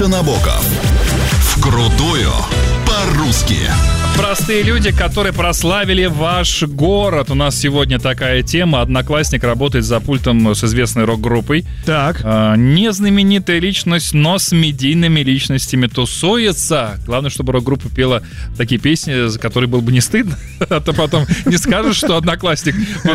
Набоков. Вкрутую по-русски. Простые люди, которые прославили ваш город. У нас сегодня такая тема. Одноклассник работает за пультом с известной рок-группой. Так. Не знаменитая личность, но с медийными личностями тусуется. Главное, чтобы рок-группа пела такие песни, за которые было бы не стыдно. А то потом не скажешь, что Одноклассник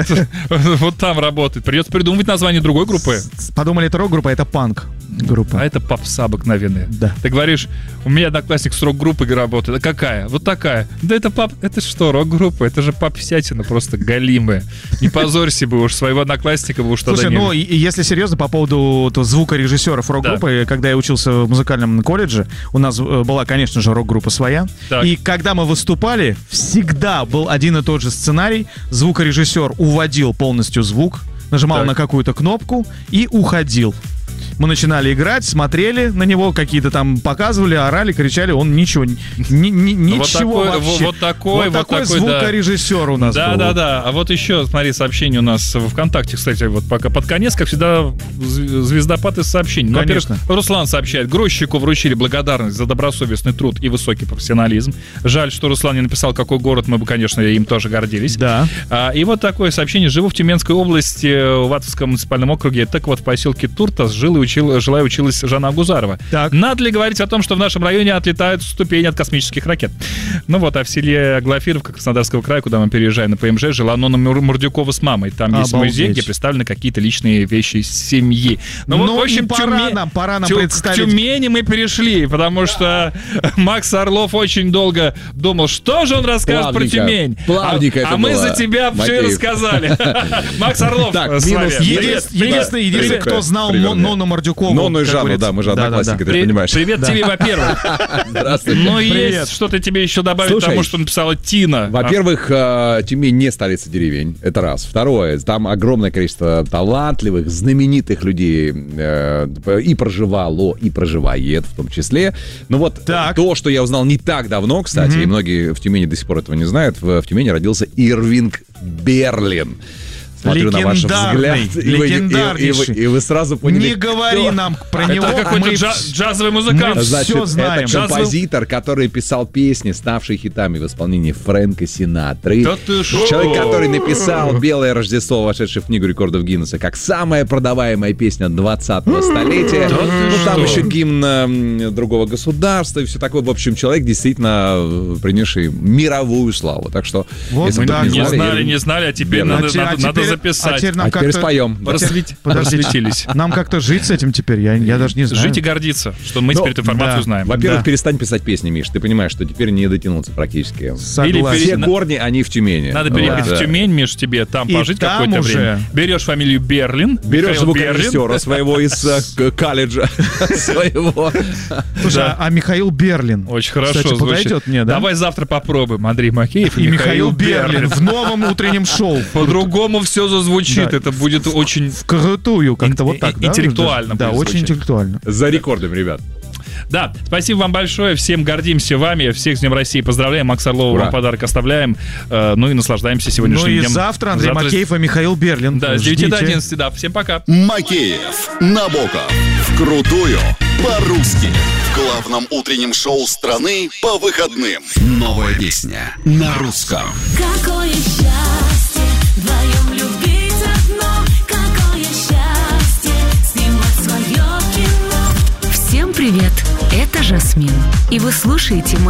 вот там работает. Придется придумывать название другой группы. Подумали, это рок-группа, это панк-группа. А это попса обыкновенная. Да. Ты говоришь, у меня Одноклассник с рок-группой работает. А какая? Вот такая. Да это что, рок-группа? Это же попсятина просто галимая. Не позорься бы уж своего Одноклассника, вы уж тогда. Слушай, ну, если серьезно, по поводу звукорежиссеров рок-группы, когда я учился в музыкальном колледже, у нас была, конечно же, рок-группа своя. Так. И когда мы выступали, всегда был один и тот же сценарий. Звукорежиссер уводил полностью звук, нажимал на какую-то кнопку и уходил. Мы начинали играть, смотрели на него, какие-то там показывали, орали, кричали, он ничего, ничего вообще. Вот такой звукорежиссер у нас был. Да. А вот еще, смотри, сообщение у нас в ВКонтакте, кстати, вот пока под конец, как всегда, звездопад из сообщений. Ну, конечно. во-первых, Руслан сообщает, грузчику вручили благодарность за добросовестный труд и высокий профессионализм. Жаль, что Руслан не написал, какой город, мы бы, конечно, им тоже гордились. Да. И вот такое сообщение. Живу в Тюменской области, в Ватовском муниципальном округе. Так вот, в поселке Туртас жила и училась Жанна Агузарова. Так. Надо ли говорить о том, что в нашем районе отлетают ступени от космических ракет? Ну вот, а в селе Глафировка Краснодарского края, куда мы переезжаем на ПМЖ, жила Нонна Мурдюкова с мамой. Там есть музей, где представлены какие-то личные вещи семьи. Ну вот, в общем, пора нам представить. К Тюмени мы перешли, потому что Макс Орлов очень долго думал, что же он расскажет про Тюмень. А мы за тебя все рассказали. Макс Орлов с вами. Единственный, кто знал Нонну Мордюкову. Нонну и Жанну, да, мы же одноклассники, ты понимаешь. Привет тебе, во-первых. Здравствуйте. Но есть что-то тебе еще добавить тому, что написала Тина. Во-первых, Тюмень не столица деревень, это раз. Второе, там огромное количество талантливых, знаменитых людей и проживало, и проживает в том числе. Но вот то, что я узнал не так давно, кстати, и многие в Тюмени до сих пор этого не знают, в Тюмени родился Ирвинг Берлин. Смотрю на ваш взгляд, и вы сразу поняли, не говори нам про него. Это какой-то джазовый музыкант. Значит, все знаем. это композитор, который писал песни, ставшие хитами в исполнении Фрэнка Синатры. Да ты шо? Человек, который написал «Белое Рождество», вошедшее в книгу рекордов Гиннесса, как самая продаваемая песня 20-го столетия. Ну, там еще гимн другого государства и все такое. В общем, человек, действительно принесший мировую славу. Так что, вот если так. Не знали, а теперь надо записать. А теперь споем. Просветились. Нам как-то жить с этим теперь, я даже не знаю. Жить и гордиться, что мы теперь эту информацию знаем. Во-первых, перестань писать песни, Миш. Ты понимаешь, что теперь не дотянуться практически. Согласен. Все корни, они в Тюмени. Надо переехать в Тюмень, Миш, тебе там пожить какое-то время. Берешь фамилию Берлин. Берешь звукорежиссера своего из колледжа. Своего. Слушай, а Михаил Берлин? Очень хорошо звучит. Подойдет мне, да? Давай завтра попробуем. Андрей Макеев и Михаил Берлин в новом утреннем шоу. По-другому все зазвучит. Да. Это будет очень... Вкрутую, как-то вот так, да? Интеллектуально. Да, очень интеллектуально. За рекордом, ребят. Да, спасибо вам большое, всем гордимся вами, всех с Днем России поздравляем, Макс Орлова вам подарок оставляем, ну и наслаждаемся сегодняшним днем. Ну и завтра Андрей Макеев и Михаил Берлин. Да, с 9 до 11, да, всем пока. Макеев, Набоков, вкрутую по-русски. В главном утреннем шоу страны по выходным. Новая песня на русском. Какое счастье вдвоем любить одно, какое счастье снимать свое кино. Всем привет, это Жасмин, и вы слушаете